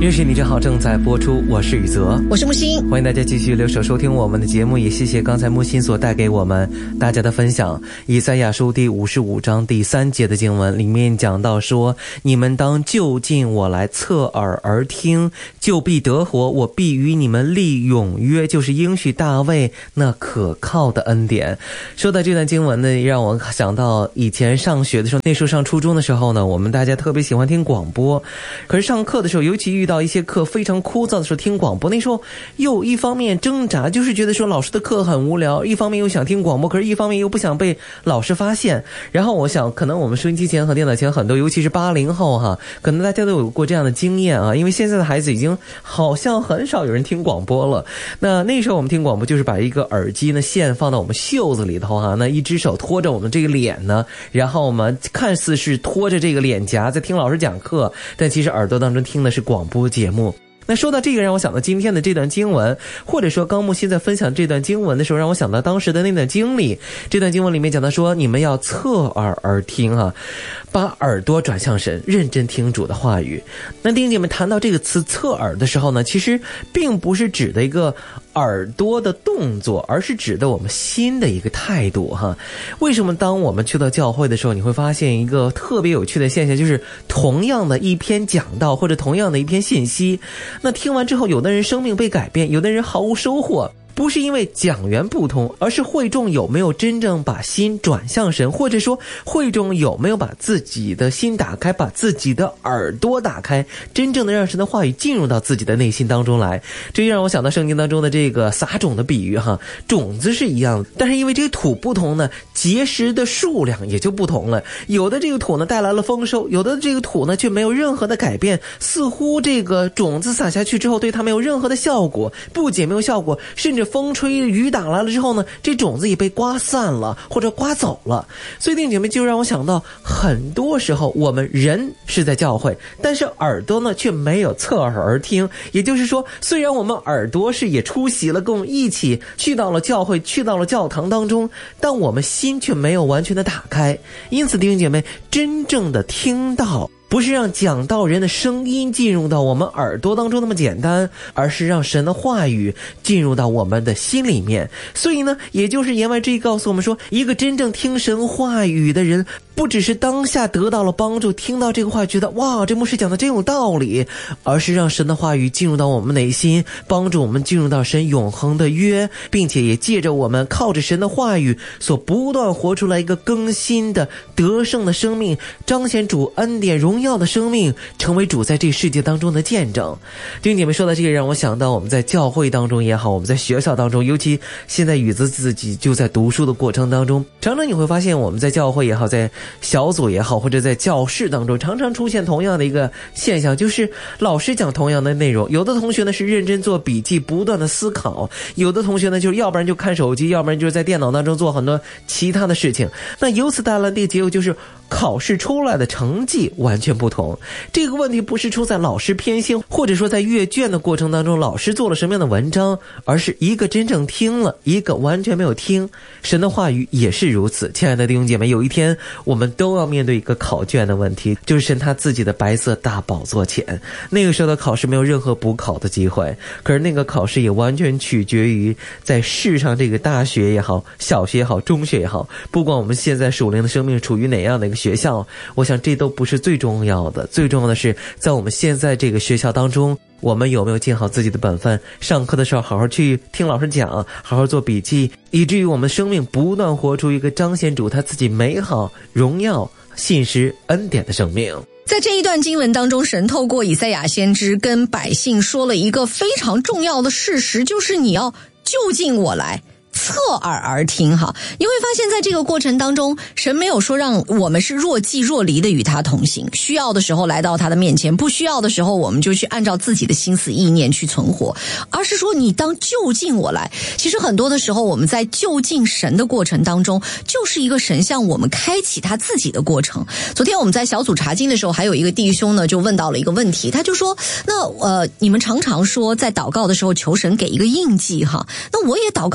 认识你正好正在播出，我是宇泽， 我是木星， 欢迎大家继续留守收听我们的节目，也谢谢刚才木星所带给我们大家的分享。以赛亚书第55章第3节的经文里面讲到说，你们当就近我来，侧耳而听，就必得活，我必与你们立永约，就是应许大卫那可靠的恩典。说到这段经文呢，让我想到以前上学的时候，那时候上初中的时候呢，我们大家特别喜欢听广播，可是上课的时候，尤其遇到一些课非常枯燥的时候，听广播那时候又一方面挣扎，就是觉得说老师的课很无聊，一方面又想听广播，可是一方面又不想被老师发现。然后我想可能我们收音机前和电脑前很多，尤其是80后哈，可能大家都有过这样的经验啊，因为现在的孩子已经好像很少有人听广播了。那时候我们听广播就是把一个耳机呢线放到我们袖子里头哈，那一只手托着我们这个脸呢，然后我们看似是托着这个脸颊在听老师讲课，但其实耳朵当中听的是广播节目。那说到这个，让我想到今天的这段经文，或者说刚木心在分享这段经文的时候，让我想到当时的那段经历。这段经文里面讲到说，你们要侧耳而听啊，把耳朵转向神，认真听主的话语。那弟兄姐妹谈到这个词侧耳的时候呢，其实并不是指的一个耳朵的动作，而是指的我们心的一个态度哈。为什么当我们去到教会的时候，你会发现一个特别有趣的现象，就是同样的一篇讲道或者同样的一篇信息，那听完之后，有的人生命被改变，有的人毫无收获。不是因为讲员不同，而是会众有没有真正把心转向神，或者说会众有没有把自己的心打开，把自己的耳朵打开，真正的让神的话语进入到自己的内心当中来。这就让我想到圣经当中的这个撒种的比喻哈，种子是一样的，但是因为这个土不同呢，结实的数量也就不同了。有的这个土呢带来了丰收，有的这个土呢却没有任何的改变，似乎这个种子撒下去之后对它没有任何的效果，不仅没有效果，甚至风吹雨打来了之后呢，这种子也被刮散了或者刮走了。所以弟兄姐妹，就让我想到很多时候我们人是在教会，但是耳朵呢却没有侧耳而听。也就是说，虽然我们耳朵是也出席了，跟我们一起去到了教会，去到了教堂当中，但我们心却没有完全的打开。因此弟兄姐妹，真正的听到不是让讲道人的声音进入到我们耳朵当中那么简单，而是让神的话语进入到我们的心里面。所以呢，也就是言外之意告诉我们说，一个真正听神话语的人，不只是当下得到了帮助，听到这个话觉得哇，这牧师讲的真有道理，而是让神的话语进入到我们内心，帮助我们进入到神永恒的约，并且也借着我们靠着神的话语所不断活出来一个更新的得胜的生命，彰显主恩典荣耀的生命，成为主在这个世界当中的见证。弟兄姐妹，说到这个，让我想到我们在教会当中也好，我们在学校当中，尤其现在宇子自己就在读书的过程当中，常常你会发现我们在教会也好，在小组也好，或者在教室当中，常常出现同样的一个现象，就是老师讲同样的内容，有的同学呢是认真做笔记，不断的思考，有的同学呢就是要不然就看手机，要不然就是在电脑当中做很多其他的事情。那由此带来的结果就是考试出来的成绩完全不同。这个问题不是出在老师偏心，或者说在阅卷的过程当中老师做了什么样的文章，而是一个真正听了，一个完全没有听。神的话语也是如此。亲爱的弟兄姐妹，有一天我们都要面对一个考卷的问题，就是神他自己的白色大宝座前，那个时候的考试没有任何补考的机会，可是那个考试也完全取决于在世上这个大学也好，小学也好，中学也好，不管我们现在属灵的生命处于哪样的一个学校，我想这都不是最重要的，最重要的是在我们现在这个学校当中，我们有没有尽好自己的本分，上课的时候好好去听老师讲，好好做笔记，以至于我们生命不断活出一个彰显主他自己美好荣耀信实恩典的生命。 在这一段经文当中，神透过以赛亚先知跟百姓说了一个非常重要的事实，就是你要就近我来，侧耳而听哈。你会发现在这个过程当中，神没有说让我们是若即若离的与他同行，需要的时候来到他的面前，不需要的时候我们就去按照自己的心思意念去存活，而是说你当就近我来。其实很多的时候我们在就近神的过程当中，就是一个神向我们开启他自己的过程。昨天我们在小组查经的时候，还有一个弟兄呢就问到了一个问题，他就说那你们常常说在祷告的时候求神给一个印记哈，那我也祷告了，我也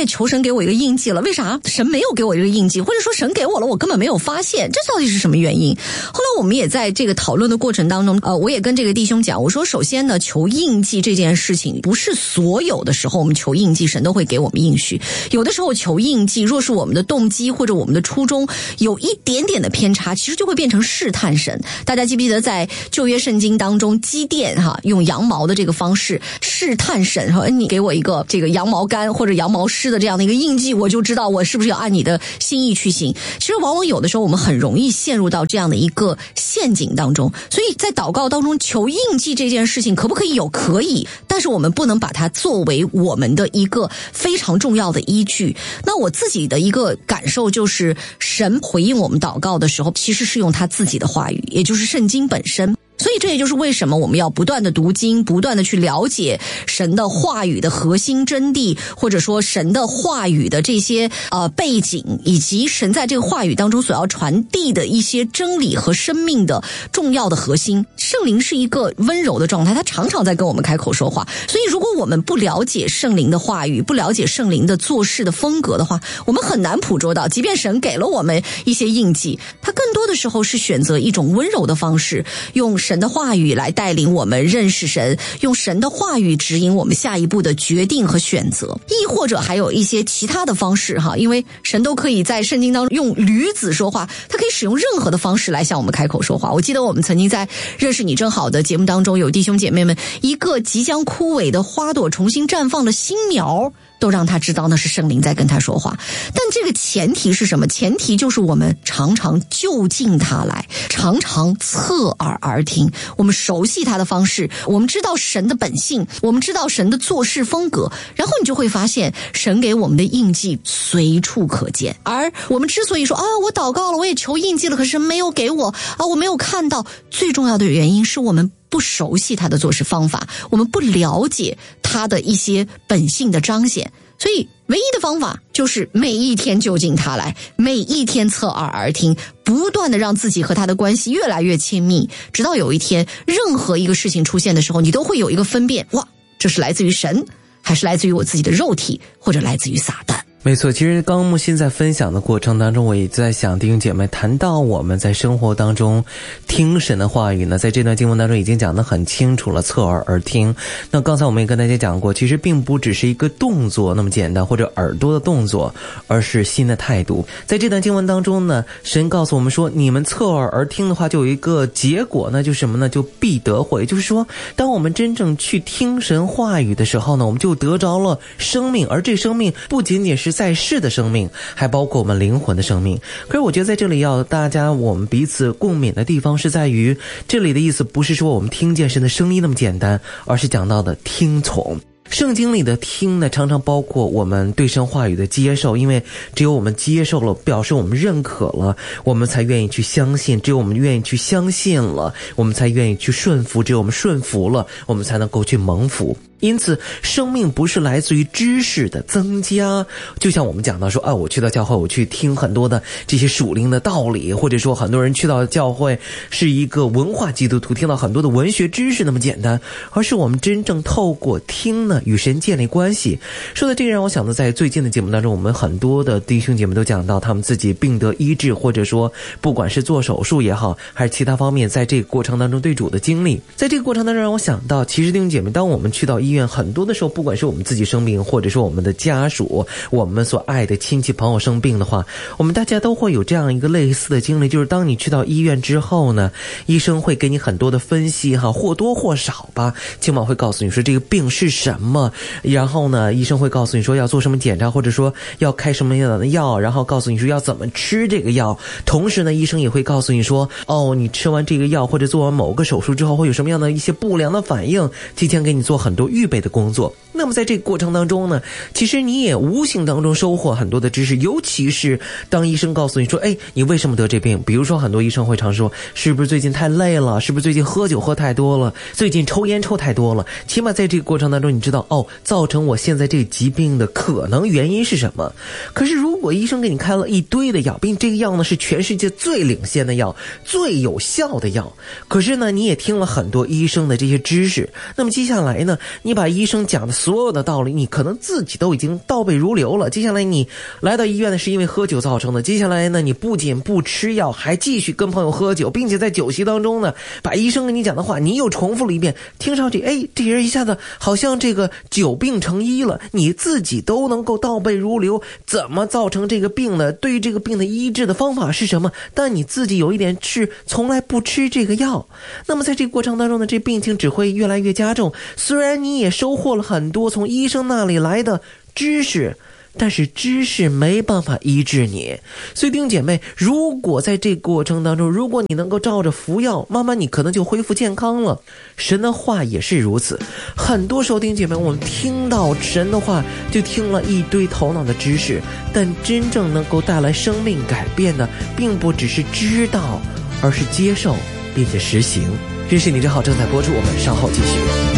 求神给我一个印记了，为啥神没有给我这个印记，或者说神给我了我根本没有发现，这到底是什么原因？后来我们也在这个讨论的过程当中，我也跟这个弟兄讲，我说首先呢，求印记这件事情不是所有的时候我们求印记神都会给我们应许，有的时候求印记若是我们的动机或者我们的初衷有一点点的偏差，其实就会变成试探神。大家记不记得在旧约圣经当中，基甸用羊毛的这个方式试探神，说你给我一个这个羊毛干或者羊毛湿的这样的一个印记，我就知道我是不是要按你的心意去行。其实往往有的时候我们很容易陷入到这样的一个陷阱当中，所以在祷告当中求印记这件事情可不可以有？可以，但是我们不能把它作为我们的一个非常重要的依据。那我自己的一个感受就是，神回应我们祷告的时候其实是用他自己的话语，也就是圣经本身。所以这也就是为什么我们要不断的读经，不断的去了解神的话语的核心真谛，或者说神的话语的这些背景，以及神在这个话语当中所要传递的一些真理和生命的重要的核心。圣灵是一个温柔的状态，他常常在跟我们开口说话，所以如果我们不了解圣灵的话语，不了解圣灵的做事的风格的话，我们很难捕捉到，即便神给了我们一些印记，他更多的时候是选择一种温柔的方式，用神的话语来带领我们认识神，用神的话语指引我们下一步的决定和选择，亦或者还有一些其他的方式因为神都可以在圣经当中用驴子说话，他可以使用任何的方式来向我们开口说话。我记得我们曾经在认识你正好的节目当中，有弟兄姐妹们一个即将枯萎的花朵重新绽放的新苗，都让他知道那是圣灵在跟他说话。但这个前提是什么？前提就是我们常常就近他来，常常侧耳而听，我们熟悉他的方式，我们知道神的本性，我们知道神的做事风格，然后你就会发现神给我们的印记随处可见。而我们之所以说我祷告了，我也求印记了，可是神没有给我我没有看到，最重要的原因是我们不熟悉他的做事方法，我们不了解他的一些本性的彰显。所以唯一的方法就是每一天就近他来，每一天侧耳而听，不断的让自己和他的关系越来越亲密，直到有一天任何一个事情出现的时候，你都会有一个分辨，这是来自于神，还是来自于我自己的肉体，或者来自于撒旦。 没错，其实刚刚木心在分享的过程当中，我也在想弟兄姐妹谈到我们在生活当中听神的话语呢，在这段经文当中已经讲得很清楚了，侧耳而听。那刚才我们也跟大家讲过，其实并不只是一个动作那么简单，或者耳朵的动作，而是心的态度。在这段经文当中呢，神告诉我们说，你们侧耳而听的话，就有一个结果，那就是什么呢？就必得活。也就是说，当我们真正去听神话语的时候呢，我们就得着了生命，而这生命不仅仅是在世的生命，还包括我们灵魂的生命。可是我觉得在这里要大家我们彼此共勉的地方是在于，这里的意思不是说我们听见神的声音那么简单，而是讲到的听从。圣经里的听呢，常常包括我们对神话语的接受，因为只有我们接受了，表示我们认可了，我们才愿意去相信，只有我们愿意去相信了，我们才愿意去顺服，只有我们顺服了，我们才能够去蒙福。因此生命不是来自于知识的增加，就像我们讲到说我去到教会，我去听很多的这些属灵的道理，或者说很多人去到教会是一个文化基督徒，听到很多的文学知识那么简单，而是我们真正透过听呢与神建立关系。说到这个让我想到在最近的节目当中，我们很多的弟兄姐妹都讲到他们自己病得医治，或者说不管是做手术也好，还是其他方面，在这个过程当中对主的经历。在这个过程当中让我想到，其实弟兄姐妹，当我们去到医院，很多的时候不管是我们自己生病，或者说我们的家属，我们所爱的亲戚朋友生病的话，我们大家都会有这样一个类似的经历，就是当你去到医院之后呢，医生会给你很多的分析或多或少吧，起码会告诉你说这个病是什么，然后呢医生会告诉你说要做什么检查，或者说要开什么样的药，然后告诉你说要怎么吃这个药。同时呢医生也会告诉你说你吃完这个药或者做完某个手术之后会有什么样的一些不良的反应，提前给你做很多预备的工作。那么在这个过程当中呢，其实你也无形当中收获很多的知识，尤其是当医生告诉你说你为什么得这病，比如说很多医生会常说是不是最近太累了，是不是最近喝酒喝太多了，最近抽烟抽太多了，起码在这个过程当中你知道造成我现在这个疾病的可能原因是什么。可是如果医生给你开了一堆的药，并这个药呢是全世界最领先的药，最有效的药，可是呢你也听了很多医生的这些知识，那么接下来呢你把医生讲的所所有的道理你可能自己都已经倒背如流了。接下来你来到医院呢是因为喝酒造成的，接下来呢你不仅不吃药，还继续跟朋友喝酒，并且在酒席当中呢把医生跟你讲的话你又重复了一遍，听上去这人一下子好像这个久病成医了，你自己都能够倒背如流，怎么造成这个病呢？对于这个病的医治的方法是什么？但你自己有一点是从来不吃这个药，那么在这个过程当中呢，这病情只会越来越加重。虽然你也收获了很多从医生那里来的知识，但是知识没办法医治你。所以弟兄姐妹，如果在这个过程当中，如果你能够照着服药，慢慢你可能就恢复健康了。神的话也是如此，很多时候弟兄姐妹，我们听到神的话就听了一堆头脑的知识，但真正能够带来生命改变的并不只是知道，而是接受并且实行。认识你真好正在播出，我们稍后继续。